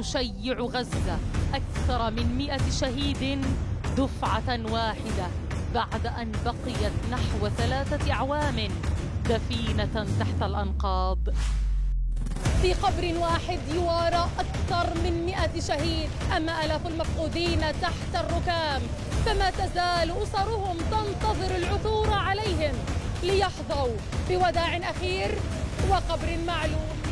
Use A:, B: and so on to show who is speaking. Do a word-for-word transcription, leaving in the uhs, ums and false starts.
A: تشيع غزة أكثر من مئة شهيد دفعة واحدة بعد أن بقيت نحو ثلاثة أعوام دفينة تحت الأنقاض. في قبر واحد يوارى أكثر من مئة شهيد، أما آلاف المفقودين تحت الركام، فما تزال أسرهم تنتظر العثور عليهم ليحظوا بوداع أخير وقبر معلوم.